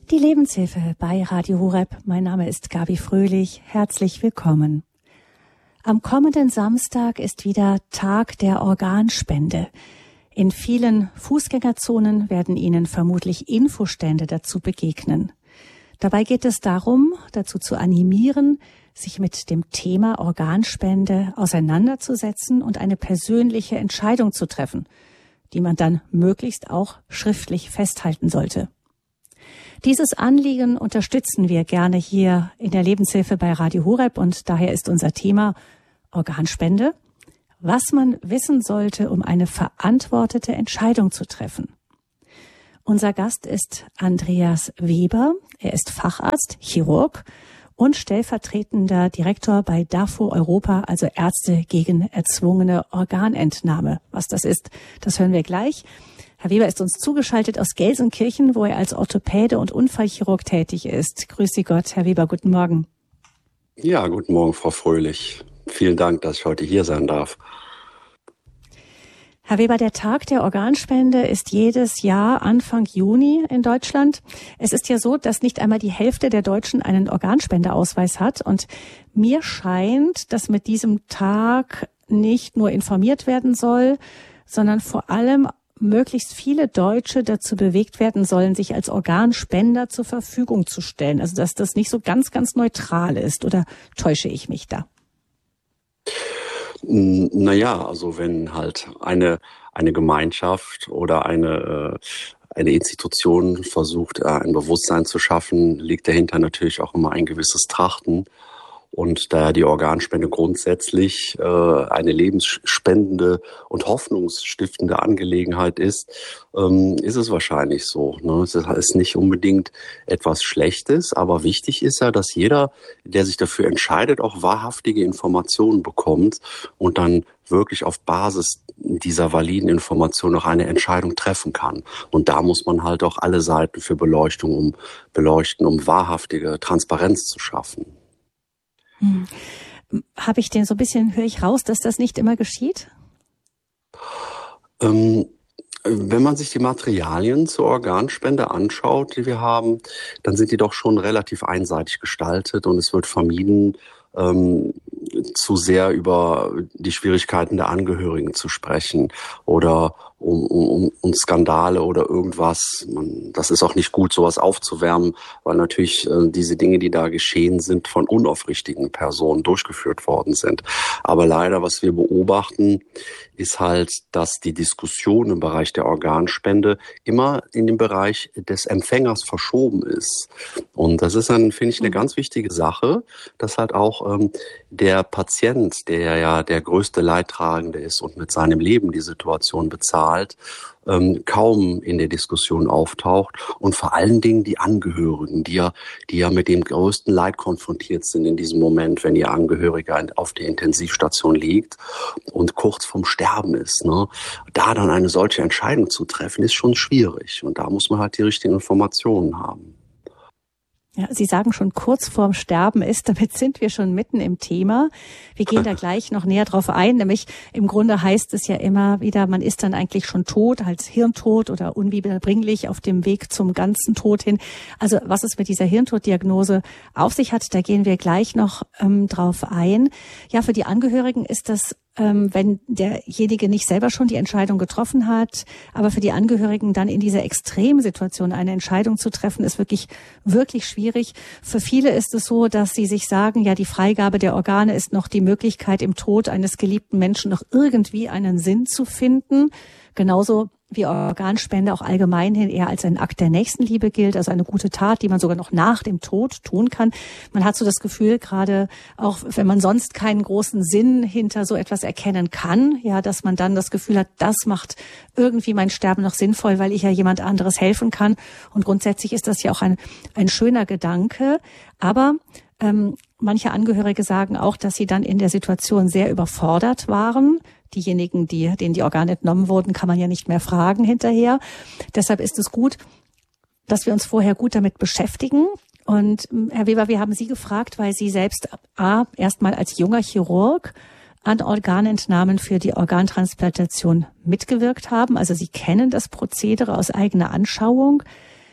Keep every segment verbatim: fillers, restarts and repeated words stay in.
Die Lebenshilfe bei Radio Horeb. Mein Name ist Gabi Fröhlich. Herzlich willkommen. Am kommenden Samstag ist wieder Tag der Organspende. In vielen Fußgängerzonen werden Ihnen vermutlich Infostände dazu begegnen. Dabei geht es darum, dazu zu animieren, sich mit dem Thema Organspende auseinanderzusetzen und eine persönliche Entscheidung zu treffen, die man dann möglichst auch schriftlich festhalten sollte. Dieses Anliegen unterstützen wir gerne hier in der Lebenshilfe bei Radio Horeb und daher ist unser Thema Organspende, was man wissen sollte, um eine verantwortete Entscheidung zu treffen. Unser Gast ist Andreas Weber. Er ist Facharzt, Chirurg und stellvertretender Direktor bei D A F O Europa, also Ärzte gegen erzwungene Organentnahme. Was das ist, das hören wir gleich. Herr Weber ist uns zugeschaltet aus Gelsenkirchen, wo er als Orthopäde und Unfallchirurg tätig ist. Grüß Sie Gott, Herr Weber, guten Morgen. Ja, guten Morgen, Frau Fröhlich. Vielen Dank, dass ich heute hier sein darf. Herr Weber, der Tag der Organspende ist jedes Jahr Anfang Juni in Deutschland. Es ist ja so, dass nicht einmal die Hälfte der Deutschen einen Organspendeausweis hat. Und mir scheint, dass mit diesem Tag nicht nur informiert werden soll, sondern vor allem möglichst viele Deutsche dazu bewegt werden sollen, sich als Organspender zur Verfügung zu stellen. Also dass das nicht so ganz, ganz neutral ist. Oder täusche ich mich da? Naja, also wenn halt eine eine Gemeinschaft oder eine eine Institution versucht, ein Bewusstsein zu schaffen, liegt dahinter natürlich auch immer ein gewisses Trachten. Und da die Organspende grundsätzlich äh, eine lebensspendende und hoffnungsstiftende Angelegenheit ist, ähm, ist es wahrscheinlich so. Ne? Es ist nicht unbedingt etwas Schlechtes, aber wichtig ist ja, dass jeder, der sich dafür entscheidet, auch wahrhaftige Informationen bekommt und dann wirklich auf Basis dieser validen Information noch eine Entscheidung treffen kann. Und da muss man halt auch alle Seiten für Beleuchtung um beleuchten, um wahrhaftige Transparenz zu schaffen. Hm. Habe ich den so ein bisschen, höre ich raus, dass das nicht immer geschieht? Ähm, wenn man sich die Materialien zur Organspende anschaut, die wir haben, dann sind die doch schon relativ einseitig gestaltet und es wird vermieden, ähm, zu sehr über die Schwierigkeiten der Angehörigen zu sprechen oder um, um, um Skandale oder irgendwas. Das ist auch nicht gut, sowas aufzuwärmen, weil natürlich äh, diese Dinge, die da geschehen sind, von unaufrichtigen Personen durchgeführt worden sind. Aber leider, was wir beobachten, ist halt, dass die Diskussion im Bereich der Organspende immer in den Bereich des Empfängers verschoben ist. Und das ist dann, finde ich, eine ganz wichtige Sache, dass halt auch ähm, der Patient, der ja der größte Leidtragende ist und mit seinem Leben die Situation bezahlt, ähm, kaum in der Diskussion auftaucht und vor allen Dingen die Angehörigen, die ja, die ja mit dem größten Leid konfrontiert sind in diesem Moment, wenn ihr Angehöriger auf der Intensivstation liegt und kurz vorm Sterben ist. Ne? Da dann eine solche Entscheidung zu treffen, ist schon schwierig und da muss man halt die richtigen Informationen haben. Ja, Sie sagen schon kurz vorm Sterben ist, damit sind wir schon mitten im Thema. Wir gehen da gleich noch näher drauf ein, nämlich im Grunde heißt es ja immer wieder, man ist dann eigentlich schon tot, als Hirntod oder unwiederbringlich auf dem Weg zum ganzen Tod hin. Also was es mit dieser Hirntoddiagnose auf sich hat, da gehen wir gleich noch ähm, drauf ein. Ja, für die Angehörigen ist das, ähm, wenn derjenige nicht selber schon die Entscheidung getroffen hat, aber für die Angehörigen dann in dieser Extremsituation eine Entscheidung zu treffen, ist wirklich, wirklich schwierig. Für viele ist es so, dass sie sich sagen, ja, die Freigabe der Organe ist noch die Möglichkeit, im Tod eines geliebten Menschen noch irgendwie einen Sinn zu finden. Genauso wie Organspende auch allgemein hin eher als ein Akt der Nächstenliebe gilt, also eine gute Tat, die man sogar noch nach dem Tod tun kann. Man hat so das Gefühl, gerade auch wenn man sonst keinen großen Sinn hinter so etwas erkennen kann, ja, dass man dann das Gefühl hat, das macht irgendwie mein Sterben noch sinnvoll, weil ich ja jemand anderes helfen kann. Und grundsätzlich ist das ja auch ein, ein schöner Gedanke. Aber ähm, manche Angehörige sagen auch, dass sie dann in der Situation sehr überfordert waren. Diejenigen, die, denen die Organe entnommen wurden, kann man ja nicht mehr fragen hinterher. Deshalb ist es gut, dass wir uns vorher gut damit beschäftigen. Und Herr Weber, wir haben Sie gefragt, weil Sie selbst a, erstmal als junger Chirurg an Organentnahmen für die Organtransplantation mitgewirkt haben. Also Sie kennen das Prozedere aus eigener Anschauung.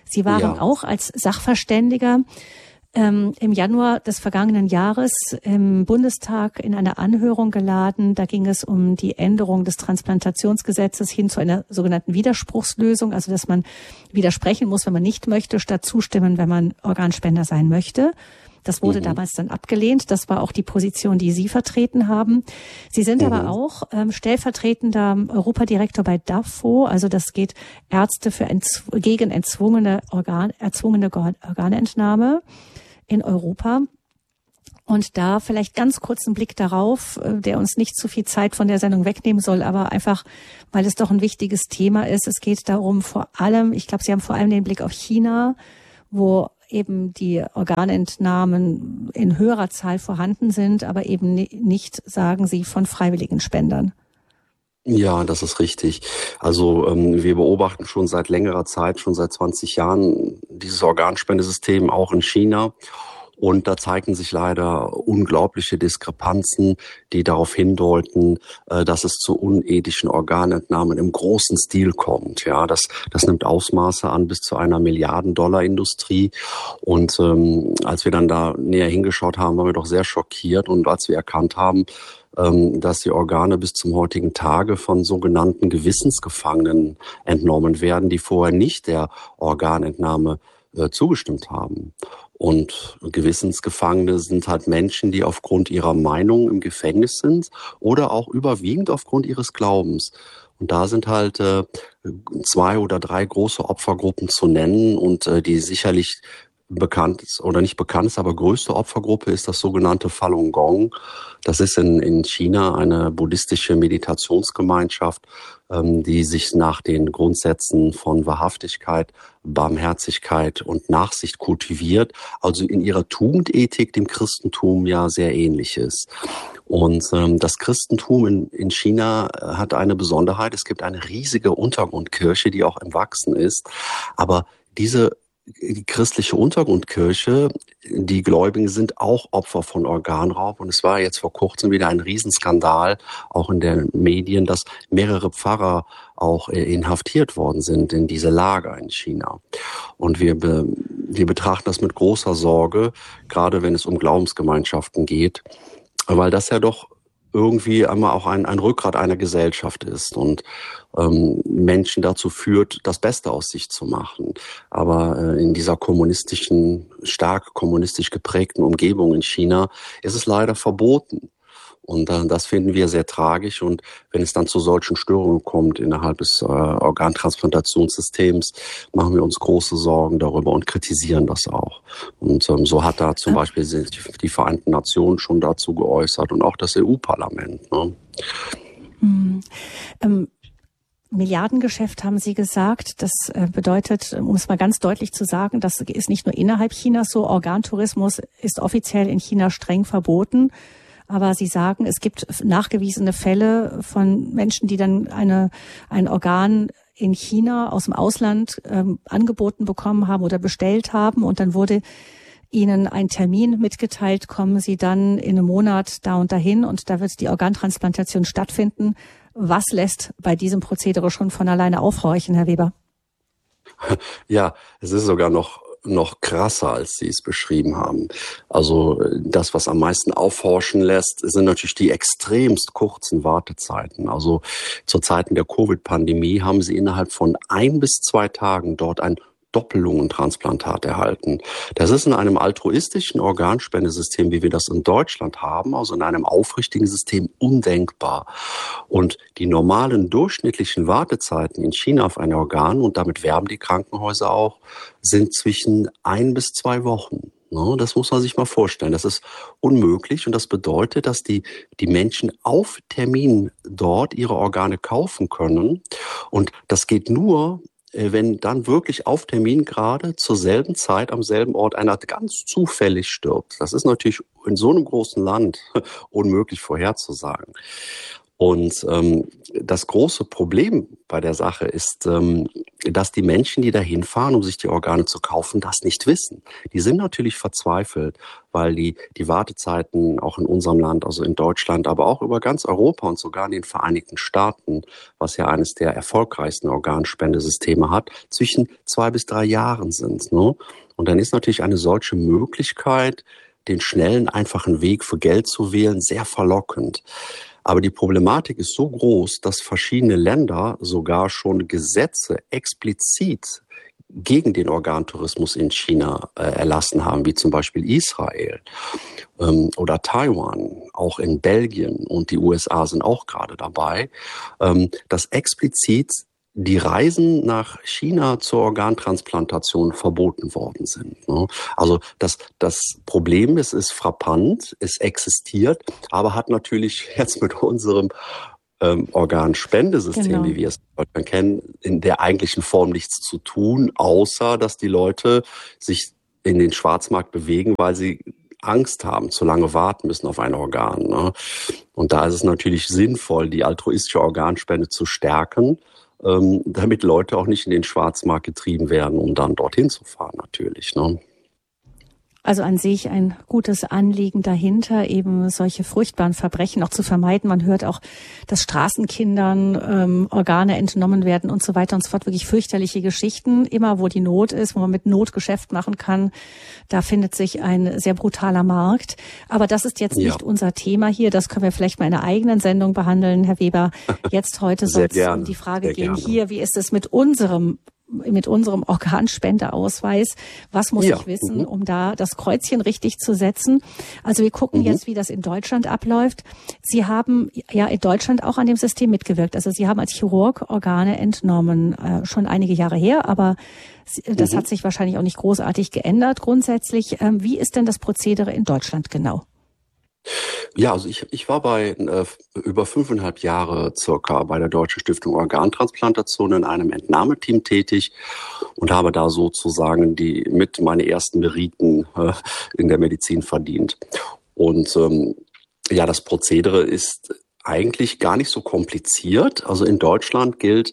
Sie waren Ja. auch als Sachverständiger ähm, im Januar des vergangenen Jahres im Bundestag in eine Anhörung geladen. Da ging es um die Änderung des Transplantationsgesetzes hin zu einer sogenannten Widerspruchslösung, also dass man widersprechen muss, wenn man nicht möchte, statt zustimmen, wenn man Organspender sein möchte. Das wurde mhm. damals dann abgelehnt. Das war auch die Position, die Sie vertreten haben. Sie sind mhm. aber auch ähm, stellvertretender Europadirektor bei D A F O. Also das geht Ärzte für entz- gegen entzwungene Organ, erzwungene Organentnahme in Europa. Und da vielleicht ganz kurz einen Blick darauf, der uns nicht zu viel Zeit von der Sendung wegnehmen soll, aber einfach, weil es doch ein wichtiges Thema ist. Es geht darum vor allem, ich glaube, Sie haben vor allem den Blick auf China, wo eben die Organentnahmen in höherer Zahl vorhanden sind, aber eben nicht, sagen Sie, von freiwilligen Spendern. Ja, das ist richtig. Also ähm, wir beobachten schon seit längerer Zeit, schon seit zwanzig Jahren, dieses Organspendesystem auch in China. Und da zeigen sich leider unglaubliche Diskrepanzen, die darauf hindeuten, dass es zu unethischen Organentnahmen im großen Stil kommt. Ja, das, das nimmt Ausmaße an bis zu einer Milliarden-Dollar-Industrie. Und ähm, als wir dann da näher hingeschaut haben, waren wir doch sehr schockiert. Und als wir erkannt haben, ähm, dass die Organe bis zum heutigen Tage von sogenannten Gewissensgefangenen entnommen werden, die vorher nicht der Organentnahme äh, zugestimmt haben. Und Gewissensgefangene sind halt Menschen, die aufgrund ihrer Meinung im Gefängnis sind oder auch überwiegend aufgrund ihres Glaubens. Und da sind halt äh, zwei oder drei große Opfergruppen zu nennen und äh, die sicherlich bekannt ist oder nicht bekannt ist, aber größte Opfergruppe ist das sogenannte Falun Gong. Das ist in, in China eine buddhistische Meditationsgemeinschaft, ähm, die sich nach den Grundsätzen von Wahrhaftigkeit, Barmherzigkeit und Nachsicht kultiviert, also in ihrer Tugendethik dem Christentum ja sehr ähnlich ist. Und ähm, das Christentum in, in China hat eine Besonderheit. Es gibt eine riesige Untergrundkirche, die auch im Wachsen ist, aber diese Die christliche Untergrundkirche, die Gläubigen sind auch Opfer von Organraub. Und es war jetzt vor kurzem wieder ein Riesenskandal, auch in den Medien, dass mehrere Pfarrer auch inhaftiert worden sind in diese Lager in China. Und wir, be, wir betrachten das mit großer Sorge, gerade wenn es um Glaubensgemeinschaften geht, weil das ja doch irgendwie einmal auch ein, ein Rückgrat einer Gesellschaft ist und ähm, Menschen dazu führt, das Beste aus sich zu machen. Aber äh, in dieser kommunistischen, stark kommunistisch geprägten Umgebung in China ist es leider verboten. Und äh, das finden wir sehr tragisch. Und wenn es dann zu solchen Störungen kommt innerhalb des äh, Organtransplantationssystems, machen wir uns große Sorgen darüber und kritisieren das auch. Und ähm, so hat da zum ja. Beispiel die, die Vereinten Nationen schon dazu geäußert und auch das E U-Parlament. Ne? Hm. Ähm. Milliardengeschäft haben Sie gesagt. Das bedeutet, um es mal ganz deutlich zu sagen, das ist nicht nur innerhalb Chinas so. Organtourismus ist offiziell in China streng verboten. Aber Sie sagen, es gibt nachgewiesene Fälle von Menschen, die dann eine, ein Organ in China aus dem Ausland ähm, angeboten bekommen haben oder bestellt haben. Und dann wurde Ihnen ein Termin mitgeteilt, kommen Sie dann in einem Monat da und dahin und da wird die Organtransplantation stattfinden. Was lässt bei diesem Prozedere schon von alleine aufhorchen, Herr Weber? Ja, es ist sogar noch noch krasser, als Sie es beschrieben haben. Also das, was am meisten aufhorchen lässt, sind natürlich die extremst kurzen Wartezeiten. Also zu Zeiten der Covid-Pandemie haben Sie innerhalb von ein bis zwei Tagen dort ein Doppellungentransplantat erhalten. Das ist in einem altruistischen Organspendesystem, wie wir das in Deutschland haben, also in einem aufrichtigen System, undenkbar. Und die normalen durchschnittlichen Wartezeiten in China auf ein Organ, und damit werben die Krankenhäuser auch, sind zwischen ein bis zwei Wochen. Das muss man sich mal vorstellen. Das ist unmöglich und das bedeutet, dass die, die Menschen auf Termin dort ihre Organe kaufen können. Und das geht nur, wenn dann wirklich auf Termin gerade zur selben Zeit am selben Ort einer ganz zufällig stirbt. Das ist natürlich in so einem großen Land unmöglich vorherzusagen. Und ähm, das große Problem bei der Sache ist, ähm, dass die Menschen, die da hinfahren, um sich die Organe zu kaufen, das nicht wissen. Die sind natürlich verzweifelt, weil die, die Wartezeiten auch in unserem Land, also in Deutschland, aber auch über ganz Europa und sogar in den Vereinigten Staaten, was ja eines der erfolgreichsten Organspendesysteme hat, zwischen zwei bis drei Jahren sind. Ne? Und dann ist natürlich eine solche Möglichkeit, den schnellen, einfachen Weg für Geld zu wählen, sehr verlockend. Aber die Problematik ist so groß, dass verschiedene Länder sogar schon Gesetze explizit gegen den Organtourismus in China äh, erlassen haben, wie zum Beispiel Israel ähm, oder Taiwan, auch in Belgien und die U S A sind auch gerade dabei, ähm, dass explizit die Reisen nach China zur Organtransplantation verboten worden sind. Ne? Also das, das Problem, es ist frappant, es existiert, aber hat natürlich jetzt mit unserem ähm, Organspendesystem, Genau. wie wir es in Deutschland kennen, in der eigentlichen Form nichts zu tun, außer dass die Leute sich in den Schwarzmarkt bewegen, weil sie Angst haben, zu lange warten müssen auf ein Organ. Ne? Und da ist es natürlich sinnvoll, die altruistische Organspende zu stärken, ähm, damit Leute auch nicht in den Schwarzmarkt getrieben werden, um dann dorthin zu fahren natürlich. Ne? Also an sich ein gutes Anliegen dahinter, eben solche furchtbaren Verbrechen auch zu vermeiden. Man hört auch, dass Straßenkindern ähm, Organe entnommen werden und so weiter und so fort. Wirklich fürchterliche Geschichten. Immer wo die Not ist, wo man mit Not Geschäft machen kann, da findet sich ein sehr brutaler Markt. Aber das ist jetzt Ja. nicht unser Thema hier. Das können wir vielleicht mal in einer eigenen Sendung behandeln, Herr Weber. Jetzt heute soll es um die Frage Sehr gehen, gerne. hier, wie ist es mit unserem mit unserem Organspendeausweis. Was muss Ja. ich wissen, Mhm. um da das Kreuzchen richtig zu setzen? Also wir gucken Mhm. jetzt, wie das in Deutschland abläuft. Sie haben ja in Deutschland auch an dem System mitgewirkt. Also Sie haben als Chirurg Organe entnommen, äh, schon einige Jahre her, aber das Mhm. hat sich wahrscheinlich auch nicht großartig geändert grundsätzlich. Ähm, wie ist denn das Prozedere in Deutschland genau? Ja, also ich, ich war bei äh, über fünfeinhalb Jahre circa bei der Deutschen Stiftung Organtransplantation in einem Entnahmeteam tätig und habe da sozusagen die mit meine ersten Meriten äh, in der Medizin verdient. Und ähm, ja, das Prozedere ist eigentlich gar nicht so kompliziert. Also in Deutschland gilt,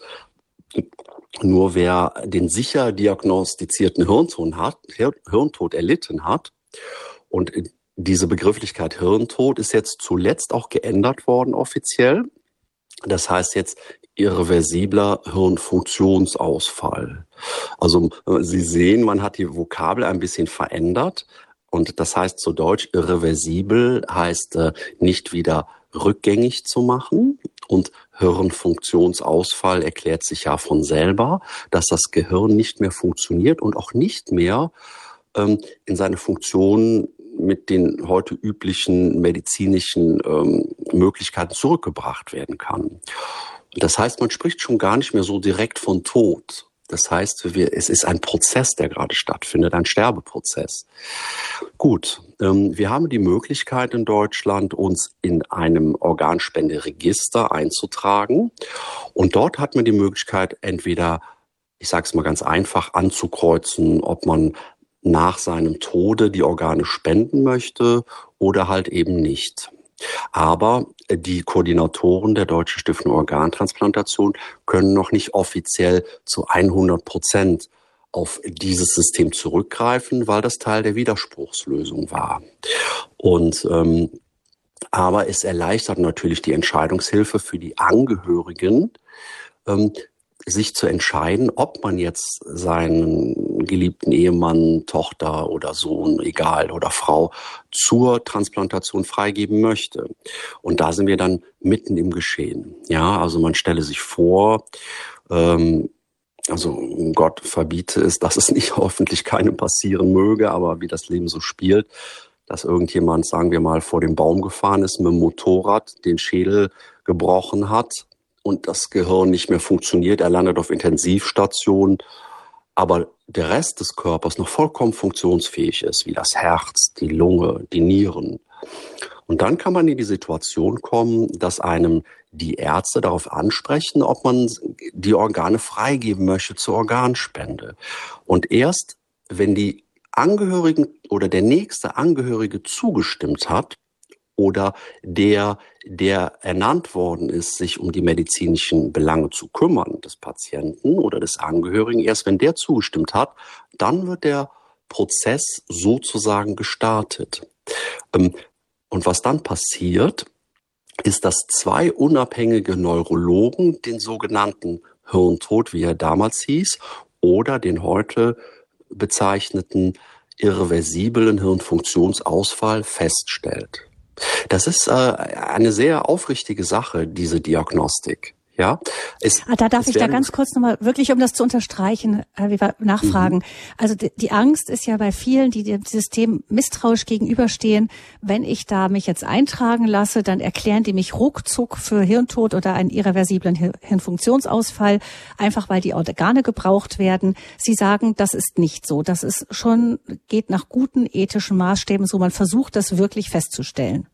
nur wer den sicher diagnostizierten Hirntod hat, Hir- Hirntod erlitten hat, und diese Begrifflichkeit Hirntod ist jetzt zuletzt auch geändert worden offiziell. Das heißt jetzt irreversibler Hirnfunktionsausfall. Also Sie sehen, man hat die Vokabel ein bisschen verändert. Und das heißt zu Deutsch, irreversibel heißt äh, nicht wieder rückgängig zu machen. Und Hirnfunktionsausfall erklärt sich ja von selber, dass das Gehirn nicht mehr funktioniert und auch nicht mehr ähm, in seine Funktion mit den heute üblichen medizinischen ähm, Möglichkeiten zurückgebracht werden kann. Das heißt, man spricht schon gar nicht mehr so direkt von Tod. Das heißt, wir, es ist ein Prozess, der gerade stattfindet, ein Sterbeprozess. Gut, ähm, wir haben die Möglichkeit in Deutschland, uns in einem Organspenderegister einzutragen. Und dort hat man die Möglichkeit, entweder, ich sage es mal ganz einfach, anzukreuzen, ob man nach seinem Tode die Organe spenden möchte oder halt eben nicht. Aber die Koordinatoren der Deutschen Stiftung Organtransplantation können noch nicht offiziell zu hundert Prozent auf dieses System zurückgreifen, weil das Teil der Widerspruchslösung war. Und ähm, aber es erleichtert natürlich die Entscheidungshilfe für die Angehörigen, ähm, sich zu entscheiden, ob man jetzt seinen geliebten Ehemann, Tochter oder Sohn, egal, oder Frau zur Transplantation freigeben möchte. Und da sind wir dann mitten im Geschehen. Ja, also man stelle sich vor, ähm, also Gott verbiete es, dass es nicht hoffentlich keinem passieren möge, aber wie das Leben so spielt, dass irgendjemand, sagen wir mal, vor dem Baum gefahren ist mit dem Motorrad, den Schädel gebrochen hat, und das Gehirn nicht mehr funktioniert, er landet auf Intensivstation, aber der Rest des Körpers noch vollkommen funktionsfähig ist, wie das Herz, die Lunge, die Nieren. Und dann kann man in die Situation kommen, dass einem die Ärzte darauf ansprechen, ob man die Organe freigeben möchte zur Organspende. Und erst, wenn die Angehörigen oder der nächste Angehörige zugestimmt hat, oder der, der ernannt worden ist, sich um die medizinischen Belange zu kümmern, des Patienten oder des Angehörigen, erst wenn der zugestimmt hat, dann wird der Prozess sozusagen gestartet. Und was dann passiert, ist, dass zwei unabhängige Neurologen den sogenannten Hirntod, wie er damals hieß, oder den heute bezeichneten irreversiblen Hirnfunktionsausfall feststellt. Das ist äh, eine sehr aufrichtige Sache, diese Diagnostik. Ja, es, ah, da darf ich da ganz kurz nochmal, wirklich um das zu unterstreichen, äh, nachfragen. Mhm. Also die, die Angst ist ja bei vielen, die dem System misstrauisch gegenüberstehen, wenn ich da mich jetzt eintragen lasse, dann erklären die mich ruckzuck für Hirntod oder einen irreversiblen Hir- Hirnfunktionsausfall, einfach weil die Organe gebraucht werden. Sie sagen, das ist nicht so. Das ist schon, geht nach guten ethischen Maßstäben so, man versucht das wirklich festzustellen.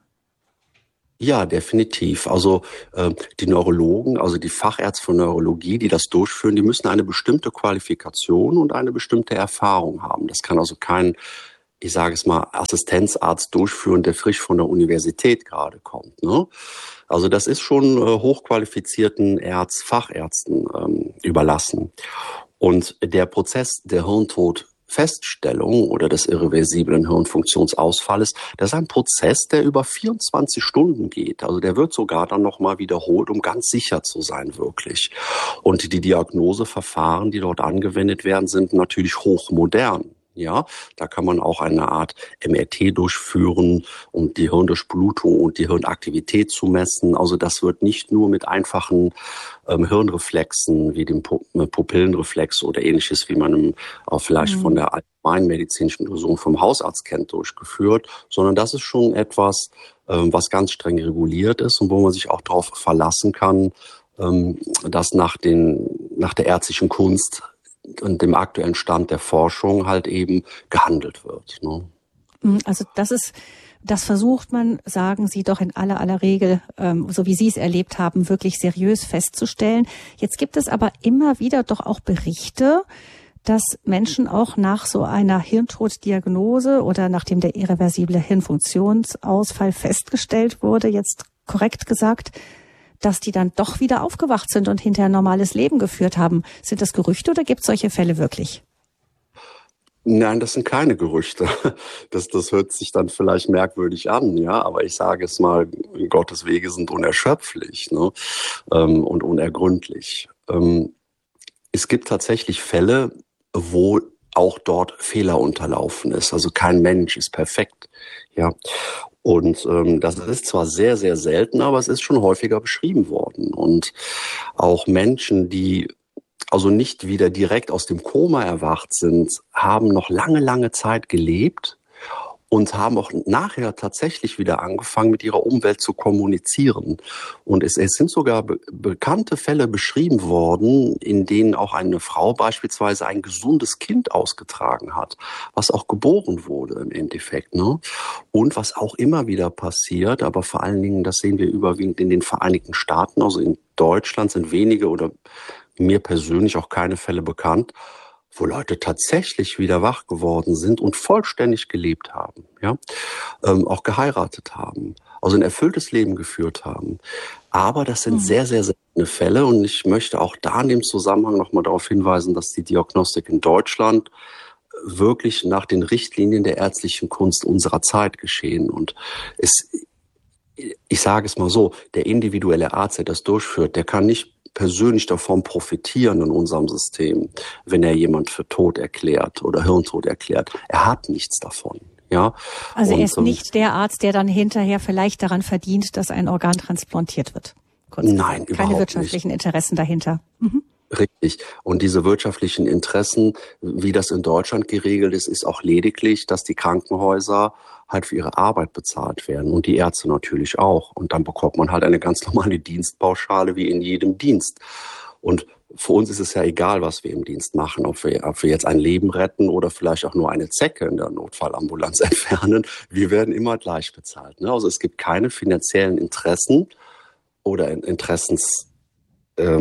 Ja, definitiv. Also äh, die Neurologen, also die Fachärzte von Neurologie, die das durchführen, die müssen eine bestimmte Qualifikation und eine bestimmte Erfahrung haben. Das kann also kein, ich sage es mal, Assistenzarzt durchführen, der frisch von der Universität gerade kommt. Ne? Also das ist schon äh, hochqualifizierten Ärzt, Fachärzten ähm, überlassen. Und der Prozess der Hirntod Feststellung oder des irreversiblen Hirnfunktionsausfalles, das ist ein Prozess, der über vierundzwanzig Stunden geht. Also der wird sogar dann nochmal wiederholt, um ganz sicher zu sein, wirklich. Und die Diagnoseverfahren, die dort angewendet werden, sind natürlich hochmodern. Ja, da kann man auch eine Art M R T durchführen, um die Hirndurchblutung und die Hirnaktivität zu messen. Also das wird nicht nur mit einfachen ähm, Hirnreflexen wie dem Pupillenreflex oder ähnliches, wie man auch vielleicht mhm. von der allgemeinen medizinischen Untersuchung vom Hausarzt kennt, durchgeführt, sondern das ist schon etwas, ähm, was ganz streng reguliert ist und wo man sich auch darauf verlassen kann, ähm, dass nach den, nach der ärztlichen Kunst und dem aktuellen Stand der Forschung halt eben gehandelt wird. Ne? Also das ist, das versucht man, sagen Sie doch in aller aller Regel, ähm, so wie Sie es erlebt haben, wirklich seriös festzustellen. Jetzt gibt es aber immer wieder doch auch Berichte, dass Menschen auch nach so einer Hirntoddiagnose oder nachdem der irreversible Hirnfunktionsausfall festgestellt wurde, jetzt korrekt gesagt, dass die dann doch wieder aufgewacht sind und hinterher ein normales Leben geführt haben. Sind das Gerüchte oder gibt es solche Fälle wirklich? Nein, das sind keine Gerüchte. Das, das hört sich dann vielleicht merkwürdig an, ja, aber ich sage es mal, Gottes Wege sind unerschöpflich, ne? ähm, und unergründlich. Ähm, es gibt tatsächlich Fälle, wo auch dort Fehler unterlaufen ist. Also kein Mensch ist perfekt, ja. Und ähm, das ist zwar sehr, sehr selten, aber es ist schon häufiger beschrieben worden. Und auch Menschen, die also nicht wieder direkt aus dem Koma erwacht sind, haben noch lange, lange Zeit gelebt und haben auch nachher tatsächlich wieder angefangen, mit ihrer Umwelt zu kommunizieren. Und es, es sind sogar be- bekannte Fälle beschrieben worden, in denen auch eine Frau beispielsweise ein gesundes Kind ausgetragen hat, was auch geboren wurde im Endeffekt, ne? Und was auch immer wieder passiert, aber vor allen Dingen, das sehen wir überwiegend in den Vereinigten Staaten, also in Deutschland sind wenige oder mir persönlich auch keine Fälle bekannt, wo Leute tatsächlich wieder wach geworden sind und vollständig gelebt haben, ja, ähm, auch geheiratet haben, also ein erfülltes Leben geführt haben. Aber das sind mhm. sehr, sehr seltene Fälle und ich möchte auch da in dem Zusammenhang nochmal darauf hinweisen, dass die Diagnostik in Deutschland wirklich nach den Richtlinien der ärztlichen Kunst unserer Zeit geschehen. Und es, ich sage es mal so, der individuelle Arzt, der das durchführt, der kann nicht persönlich davon profitieren in unserem System, wenn er jemand für tot erklärt oder Hirntod erklärt. Er hat nichts davon. Ja. Also er ist und, nicht der Arzt, der dann hinterher vielleicht daran verdient, dass ein Organ transplantiert wird. Kurz nein, gesagt. Keine wirtschaftlichen nicht. Interessen dahinter. Mhm. Richtig. Und diese wirtschaftlichen Interessen, wie das in Deutschland geregelt ist, ist auch lediglich, dass die Krankenhäuser halt für ihre Arbeit bezahlt werden und die Ärzte natürlich auch. Und dann bekommt man halt eine ganz normale Dienstpauschale wie in jedem Dienst. Und für uns ist es ja egal, was wir im Dienst machen, ob wir, ob wir jetzt ein Leben retten oder vielleicht auch nur eine Zecke in der Notfallambulanz entfernen. Wir werden immer gleich bezahlt, ne? Also es gibt keine finanziellen Interessen oder Interessens, ähm,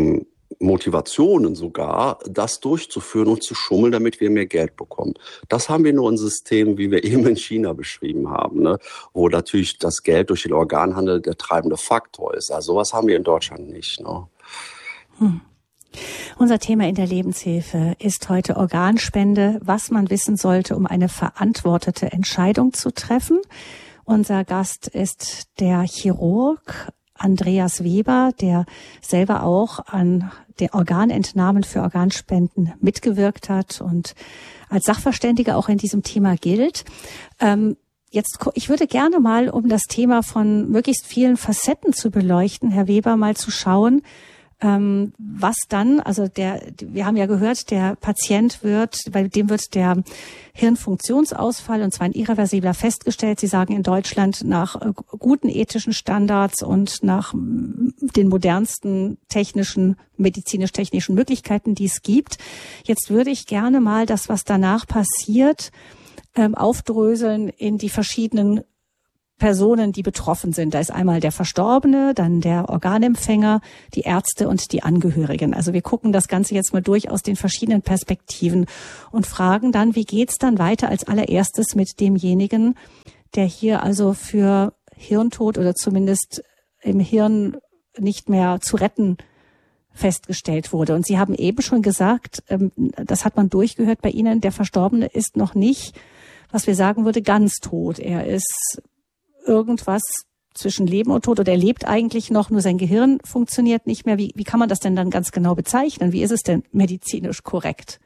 Motivationen sogar, das durchzuführen und zu schummeln, damit wir mehr Geld bekommen. Das haben wir nur ein System, wie wir eben in China beschrieben haben, ne? Wo natürlich das Geld durch den Organhandel der treibende Faktor ist. Also sowas haben wir in Deutschland nicht. Ne? Hm. Unser Thema in der Lebenshilfe ist heute Organspende, was man wissen sollte, um eine verantwortete Entscheidung zu treffen. Unser Gast ist der Chirurg Andreas Weber, der selber auch an den Organentnahmen für Organspenden mitgewirkt hat und als Sachverständiger auch in diesem Thema gilt. Ähm, jetzt, ich würde gerne mal, um das Thema von möglichst vielen Facetten zu beleuchten, Herr Weber, mal zu schauen, ähm, was dann, also der, wir haben ja gehört, der Patient wird, bei dem wird der Hirnfunktionsausfall, und zwar ein irreversibler, festgestellt. Sie sagen in Deutschland nach äh, guten ethischen Standards und nach m, den modernsten technischen, medizinisch-technischen Möglichkeiten, die es gibt. Jetzt würde ich gerne mal das, was danach passiert, ähm, aufdröseln in die verschiedenen Personen, die betroffen sind. Da ist einmal der Verstorbene, dann der Organempfänger, die Ärzte und die Angehörigen. Also wir gucken das Ganze jetzt mal durch aus den verschiedenen Perspektiven und fragen dann, wie geht's dann weiter als allererstes mit demjenigen, der hier also für Hirntod oder zumindest im Hirn nicht mehr zu retten festgestellt wurde. Und Sie haben eben schon gesagt, das hat man durchgehört bei Ihnen, der Verstorbene ist noch nicht, was wir sagen würde, ganz tot. Er ist irgendwas zwischen Leben und Tod, oder er lebt eigentlich noch, nur sein Gehirn funktioniert nicht mehr. Wie, wie kann man das denn dann ganz genau bezeichnen? Wie ist es denn medizinisch korrekt?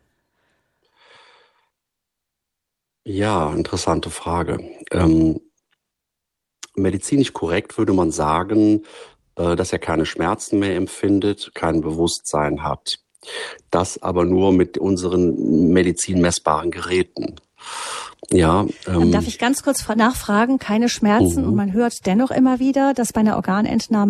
Ja, interessante Frage. Ähm, medizinisch korrekt würde man sagen, äh, dass er keine Schmerzen mehr empfindet, kein Bewusstsein hat. Das aber nur mit unseren medizinmessbaren Geräten. Ja, ähm, Darf ich ganz kurz nachfragen, keine Schmerzen, uh-huh. Und man hört dennoch immer wieder, dass bei einer Organentnahme